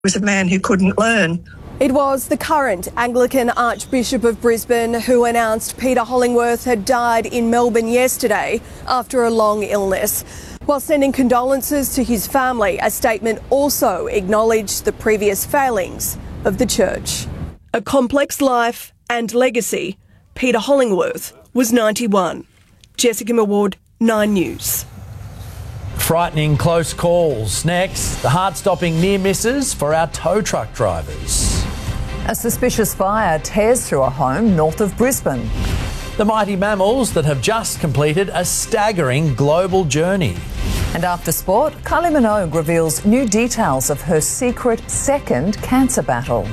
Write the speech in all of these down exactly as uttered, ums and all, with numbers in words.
was a man who couldn't learn. It was the current Anglican Archbishop of Brisbane who announced Peter Hollingworth had died in Melbourne yesterday after a long illness. While sending condolences to his family, a statement also acknowledged the previous failings of the church. A complex life and legacy, Peter Hollingworth was ninety-one. Jessica Millward, Nine News. Frightening close calls. Next, the heart-stopping near misses for our tow truck drivers. A suspicious fire tears through a home north of Brisbane. The mighty mammals that have just completed a staggering global journey. And after sport, Kylie Minogue reveals new details of her secret second cancer battle.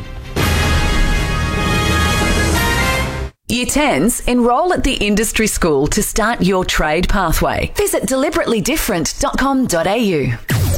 Year tens, enrol at the industry school to start your trade pathway. Visit deliberately different dot com dot a u.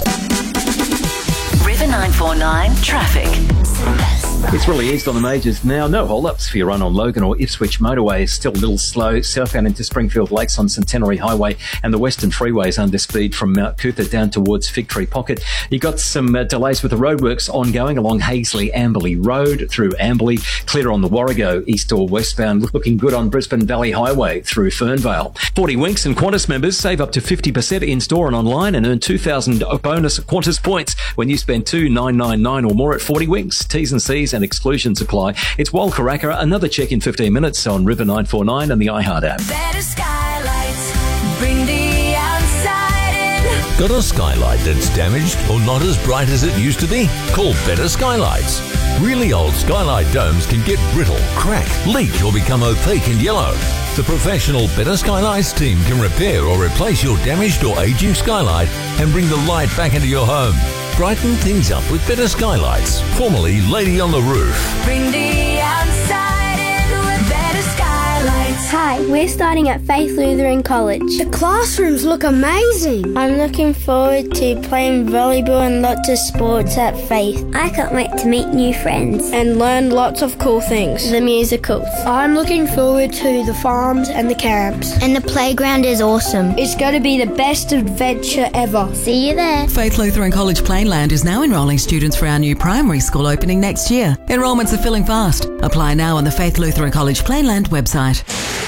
River nine four nine Traffic. It's really eased on the majors now. No hold-ups for your run on Logan or Ipswich motorway is still a little slow. Southbound into Springfield Lakes on Centenary Highway and the Western Freeway is under speed from Mount Cootha down towards Fig Tree Pocket. You've got some uh, delays with the roadworks ongoing along Hazley-Amberley Road through Amberley. Clear on the Warrego east or westbound. Looking good on Brisbane Valley Highway through Fernvale. forty Winks and Qantas members save up to fifty percent in-store and online and earn two thousand bonus Qantas points when you spend two thousand nine hundred ninety-nine dollars or more at forty Winks. T's and C's and exclusions apply. It's Wal Karaka. Another check in fifteen minutes on River nine four nine and the iHeart app. Better skylights, bring the outside in. Got a skylight that's damaged or not as bright as it used to be? Call Better Skylights. Really old skylight domes can get brittle, crack, leak or become opaque and yellow. The professional Better Skylights team can repair or replace your damaged or aging skylight and bring the light back into your home. Brighten things up with Better Skylights, formerly Lady on the Roof. Bring the outside in with Better Skylights. Hi, we're starting at Faith Lutheran College. The classrooms look amazing. I'm looking forward to playing volleyball and lots of sports at Faith. I can't wait to meet new friends and learn lots of cool things. The musicals. I'm looking forward to the farms and the camps. And the playground is awesome. It's going to be the best adventure ever. See you there. Faith Lutheran College Plainland is now enrolling students for our new primary school opening next year. Enrolments are filling fast. Apply now on the Faith Lutheran College Plainland website.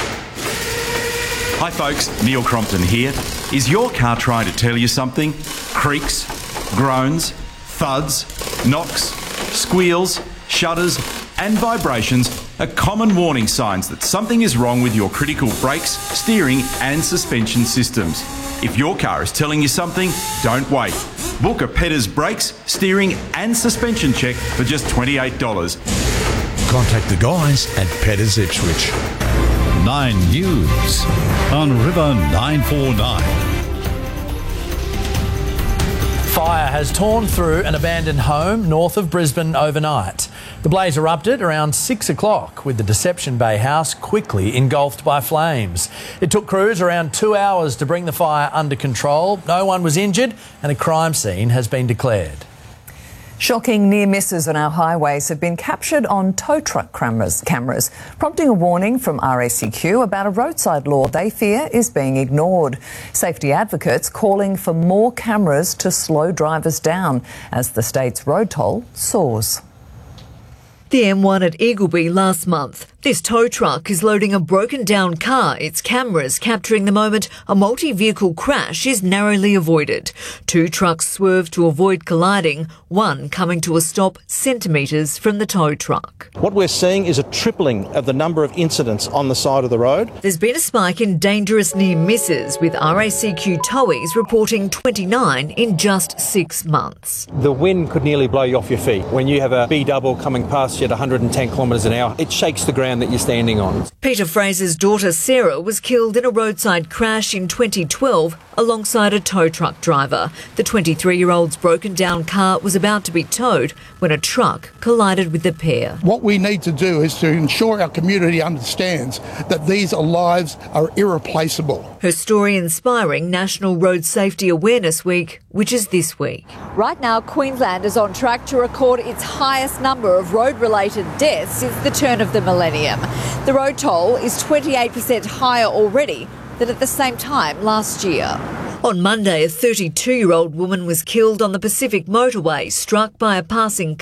Hi folks, Neil Crompton here. Is your car trying to tell you something? Creaks, groans, thuds, knocks, squeals, shudders and vibrations are common warning signs that something is wrong with your critical brakes, steering and suspension systems. If your car is telling you something, don't wait. Book a Petters Brakes, Steering and Suspension check for just twenty-eight dollars. Contact the guys at Petters Ipswich. Nine News on River nine four nine. Fire has torn through an abandoned home north of Brisbane overnight. The blaze erupted around six o'clock with the Deception Bay house quickly engulfed by flames. It took crews around two hours to bring the fire under control. No one was injured and a crime scene has been declared. Shocking near misses on our highways have been captured on tow truck cameras, cameras, prompting a warning from R A C Q about a roadside law they fear is being ignored. Safety advocates calling for more cameras to slow drivers down as the state's road toll soars. The M one at Eagleby last month. This tow truck is loading a broken down car, its cameras capturing the moment a multi-vehicle crash is narrowly avoided. Two trucks swerved to avoid colliding, one coming to a stop centimetres from the tow truck. What we're seeing is a tripling of the number of incidents on the side of the road. There's been a spike in dangerous near misses, with R A C Q towies reporting twenty-nine in just six months. The wind could nearly blow you off your feet. When you have a B-double coming past you at one hundred ten kilometres an hour, it shakes the ground that you're standing on. Peter Fraser's daughter Sarah was killed in a roadside crash in twenty twelve alongside a tow truck driver. The twenty-three-year-old's broken down car was about to be towed when a truck collided with the pair. What we need to do is to ensure our community understands that these lives are irreplaceable. Her story inspiring National Road Safety Awareness Week, which is this week. Right now, Queensland is on track to record its highest number of road-related deaths since the turn of the millennium. The road toll is twenty-eight percent higher already than at the same time last year. On Monday, a thirty-two-year-old woman was killed on the Pacific motorway, struck by a passing